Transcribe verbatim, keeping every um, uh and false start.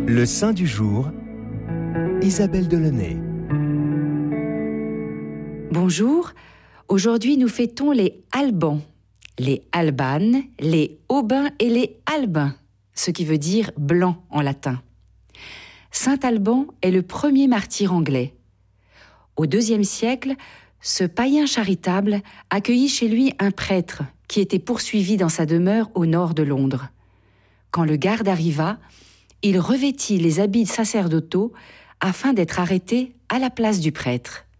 Le saint du jour, Isabelle Delaunay. Bonjour, aujourd'hui nous fêtons les Albans, les Albanes, les Aubins et les Albins, ce qui veut dire blanc en latin. Saint Alban est le premier martyr anglais. Au deuxième siècle, ce païen charitable accueillit chez lui un prêtre qui était poursuivi dans sa demeure au nord de Londres. Quand le garde arriva, il revêtit les habits sacerdotaux afin d'être arrêté à la place du prêtre.